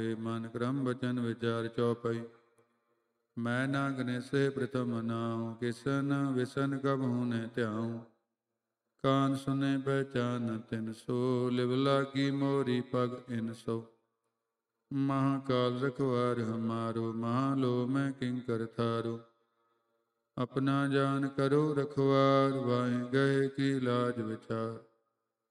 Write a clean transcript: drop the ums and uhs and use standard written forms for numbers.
ਮਨ ਕਰਮ ਬਚਨ ਵਿਚਾਰ ਚੌਪਈ। ਮੈਂ ਨਾ ਗਨੇਸੇ ਪ੍ਰਥਮ ਨਾਉ, ਕਿਸਨ ਵਿਸਨ ਕਬਹੂ ਨ ਧਿਆਉ। ਕਾਨ ਸੁਨੇ ਪਹਿਚਾਨ ਤਿਨ ਸੋ, ਲਿਵ ਲਾਗੀ ਮੋਰੀ ਪਗ ਇਨ ਸੋ। ਮਹਾਕਾਲ ਰਖਵਾਰ ਹਮਾਰੋ, ਮਹਾਲੋ ਮੈਂ ਕਿੰਕਰ ਥਾਰੋ। ਆਪਣਾ ਜਾਨ ਕਰੋ ਰਖਵਾਰ, ਵਾਹੇ ਗਏ ਕੀ ਲਾਜ ਵਿਚਾਰ।